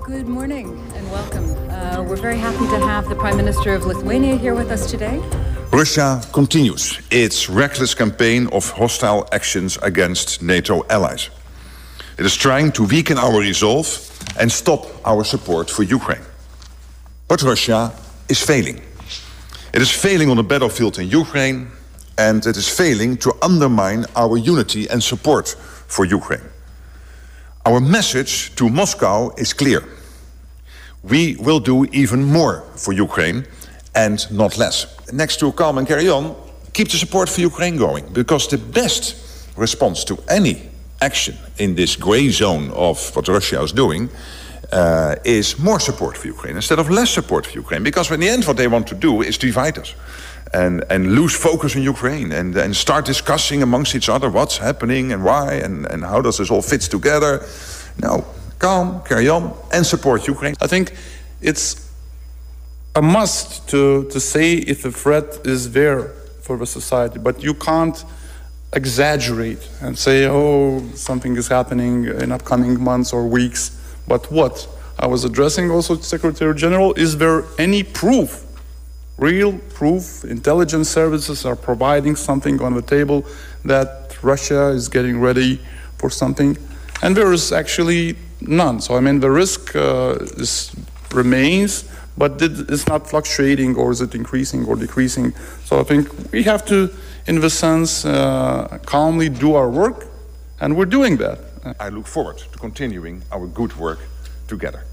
Good morning and welcome. We're very happy to have the Prime Minister of Lithuania here with us today. Russia continues its reckless campaign of hostile actions against NATO allies. It is trying to weaken our resolve and stop our support for Ukraine. But Russia is failing. It is failing on the battlefield in Ukraine, and it is failing to undermine our unity and support for Ukraine. Our message to Moscow is clear. We will do even more for Ukraine and not less. Next to calm and carry on, keep the support for Ukraine going, because the best response to any action in this grey zone of what Russia is doing is more support for Ukraine instead of less support for Ukraine. Because in the end what they want to do is divide us and lose focus on Ukraine and start discussing amongst each other what's happening and why and how does this all fit together. No, calm, carry on and support Ukraine. I think it's a must to say if a threat is there for the society, but you can't exaggerate and say, oh, something is happening in upcoming months or weeks. But what? I was addressing also Secretary General, is there any proof, real proof, intelligence services are providing something on the table that Russia is getting ready for something? And there is actually none. So I mean the risk remains, but it's not fluctuating, or is it increasing or decreasing? So I think we have to, in the sense, calmly do our work, and we're doing that. I look forward to continuing our good work together.